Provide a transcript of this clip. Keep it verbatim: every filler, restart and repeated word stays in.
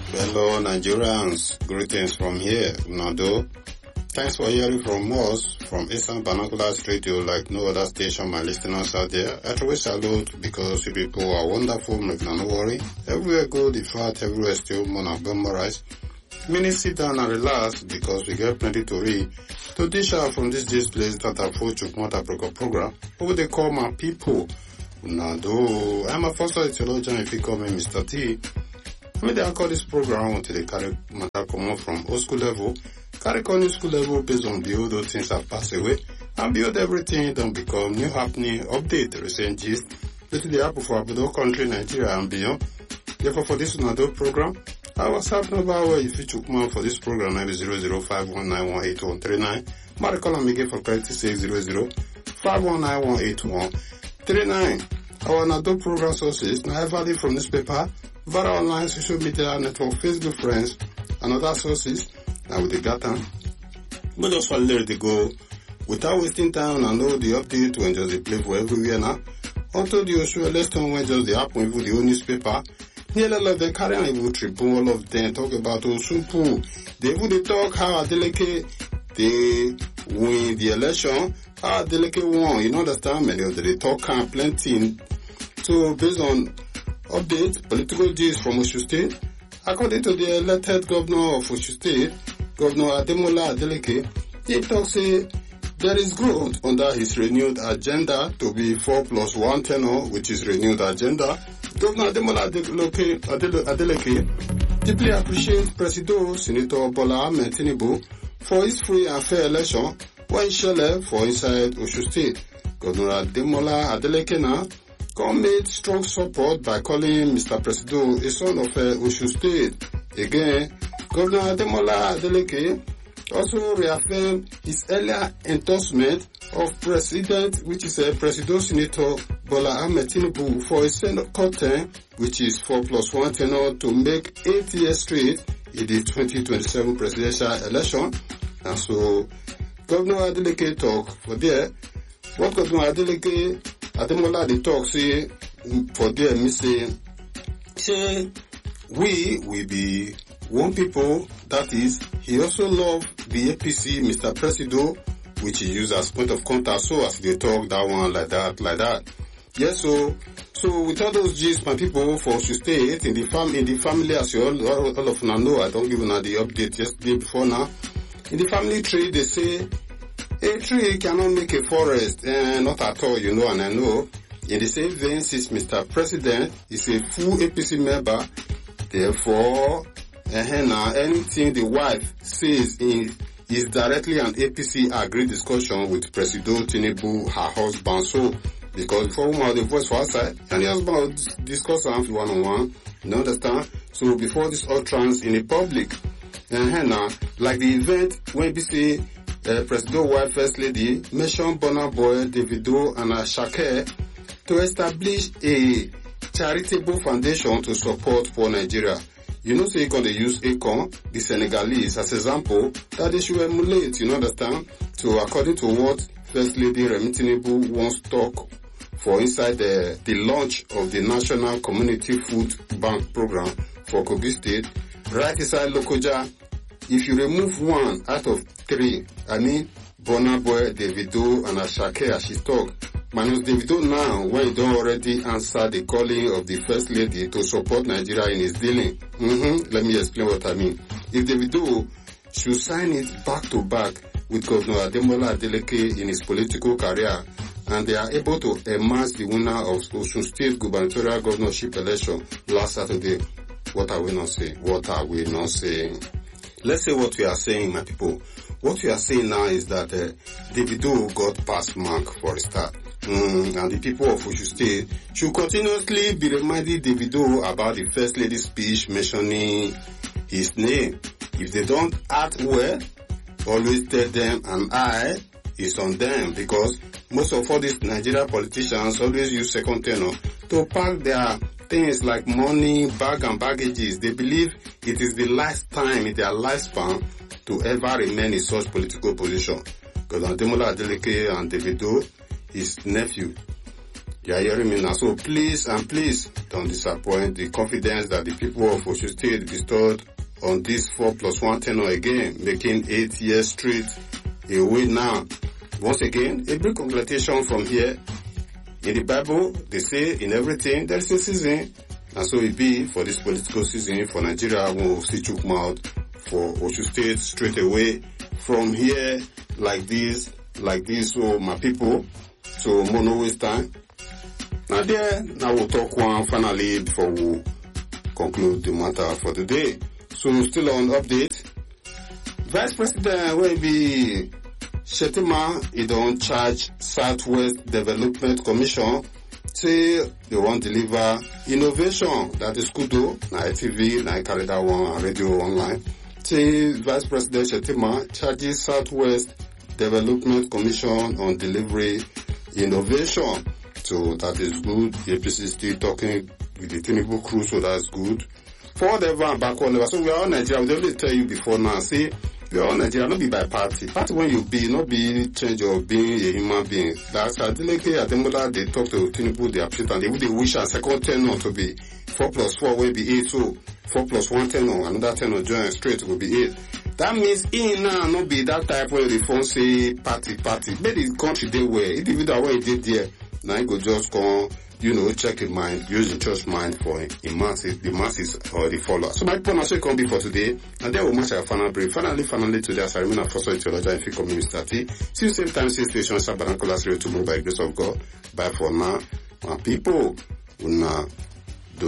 Hello Nigerians, greetings from here, Nado. Thanks for hearing from us from Eastern Binoculars Radio like no other station, my listeners out there. I always salute because you people are wonderful, make no worry. Everywhere good, in fact, everywhere still more than memorize. Many sit down and relax because we get plenty to read. To dish out from this displays that are full Chukwumata program, who they call my people. Nado, I'm a first theologian if you call me Mister T. When they call this program until they carry matter come from old school level, carry on new school level based on build those things have passed away, and build everything don't become new happening, update recent gist, this is the apple for Abudo country, Nigeria and beyond. Therefore for this Nado program, our WhatsApp number where you feature come for this program is zero zero five one nine one eight one three nine. Maricol and Miguel for credit say zero zero five one nine one eight one three nine. Our Nado program sources now valid from newspaper, via online social media network, Facebook friends, and other sources. Now with the data, but just want to let it go without wasting time and know the update when just they play for everywhere now. Until the usual lesson when just the app when the old newspaper. Nearly all of them carry on even Tribune, all of them talk about Osunpu. They even they talk how Adeleke they win the election, how Adeleke won. You know understand many of them they talk and plenty. So based on updates, political gist from Osun State, according to the elected governor of Osun State, Governor Ademola Adeleke, he talks say there is growth under his renewed agenda to be four plus one tenor, which is renewed agenda. Governor Ademola Adeleke, Adeleke deeply appreciates Presido Senator Bola Ahmed Tinubu for his free and fair election when he shelled for inside Osun State. Governor Ademola Adeleke now made strong support by calling Mister Presido a son of uh, Osun State. Again, Governor Ademola Adeleke also reaffirmed his earlier endorsement of President, which is a uh, Presido Senator Bola Ahmed Tinubu for a Senate term, which is four plus one tenor to make eight years straight in the twenty twenty-seven presidential election. And so, Governor Adeleke talk for there. What Governor Adeleke Ademola they talk say for there me say say we will be one people, that is he also love the A P C Mister Presido, which he used as point of contact, so as they talk that one like that like that. Yes, so so with all those gist my people for Osun State in the fam in the family as you all, all, all of you know, I don't give you now the update yesterday before now. In the family tree they say a tree cannot make a forest, and not at all, you know, and I know. In the same vein, since Mister President is a full A P C member, therefore, uh, now anything the wife says in, is directly an A P C agreed discussion with Presido Tinubu, her husband. So, because before woman had the voice for outside, and the husband would discuss something one on one, you understand? So, before this utterance in the public, uh, now, like the event when we say, Uh, Presido wife First Lady mentioned Burna Boy, Davido and Asake to establish a charitable foundation to support poor Nigeria. You know, say so you can use Akon, the Senegalese, as example that they should emulate, you know, understand? So according to what First Lady Remi Tinubu wants to talk for inside the, the launch of the National Community Food Bank Program for Kogi State, right inside Lokoja, if you remove one out of three, I mean, Burna Boy, Davido, and Asake as she talk, minus Davido now, when he don't already answer the calling of the First Lady to support Nigeria in his dealing. Mm-hmm. Let me explain what I mean. If Davido should sign it back to back with Governor Ademola Adeleke in his political career, and they are able to emerge the winner of Osun State gubernatorial governorship election last Saturday, what are we not saying? What are we not saying? Let's say what we are saying, my people. What we are saying now is that uh, Davido got pass mark for a start. Mm, and the people of Osun State should continuously be reminding Davido about the First Lady's speech mentioning his name. If they don't act well, always tell them an eye is on them, because most of all these Nigerian politicians always use second tenor to pack their things like money, bag and baggages. They believe it is the last time in their lifespan to ever remain in such political position. Because Ademola Adeleke and Davido, his nephew, You are hearing me now. So please and please don't disappoint the confidence that the people of Osun State bestowed on this four plus one tenure again, making eight years straight away now. Once again, a big congratulations from here. In the Bible, they say in everything there is a season. And so it be for this political season for Nigeria. We will see chook mouth for Osun State straight away from here like this, like this. So my people, so more no waste time. Now there, now we'll talk one finally before we conclude the matter for the day. So still on update. Vice President will be Shettima, he don't charge Southwest Development Commission, say they won't deliver innovation. That is good though. Now I T V, now I carry that one on radio online. Say Vice President Shettima charges Southwest Development Commission on delivery innovation. So that is good. The A P C is still talking with the Tinubu crew, so that's good. Forward and backward never. So we are all Nigeria. We already tell you before now. See, we are all Nigeria, not be by party. Party when you be, not be change of being a human being. That's Adeleke Ademola, they talk to Tinubu, they appreciate, and they would wish a second tenure to be four plus four will be eight. So four plus one tenure, another tenure join straight will be eight. That means in now not be that type where the phone say party party. But the country they were, individual way they did there. Now you go just come, you know, check in mind, use the church mind for in masses, the masses or the followers. So my point also come be for today, and then we'll match our final break. Finally, finally today, as I remain a first theology, if you come in Mister T. See you same time, same station, Sabarankolas Radio tomorrow by the grace of God. Bye for now, my people. Una